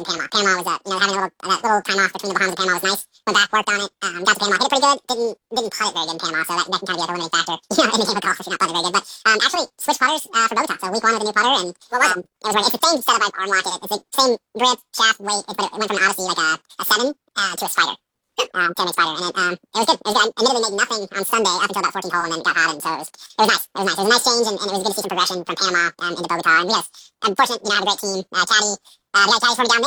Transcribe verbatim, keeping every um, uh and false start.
in Panama. Panama was, uh, you know, having a little, that little time off between the Bahamas and Panama was nice. Went back, worked on it, um, got to Panama, hit it pretty good. Didn't didn't putt it very good in Panama, so that, that can kind of be a limiting factor, you know, in the game of golf if you're not putting it very good. But um, actually switched putters uh, for Bogota. So week one with a new putter, and what was um, it? It was right. It's the same setup I've unlocked it. It's the same grip, shaft, weight, but it went from an Odyssey like a, a seven uh, to a Spider. Um, TaylorMade Spider, and it, um, it was good. It was good. I admittedly made nothing on Sunday up until about fourteenth hole, and then got hot, and so it was, it was nice. It was nice. It was a nice change, and, and it was good to see some progression from Panama um, into Bogota. And we had, I'm fortunate, you know, I have a great team. Uh, Caddy, uh, we got Caddy for me down there.